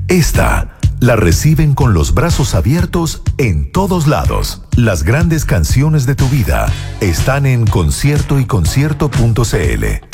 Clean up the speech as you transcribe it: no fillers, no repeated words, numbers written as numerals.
Esta la reciben con los brazos abiertos en todos lados. Las grandes canciones de tu vida están en conciertoyconcierto.cl.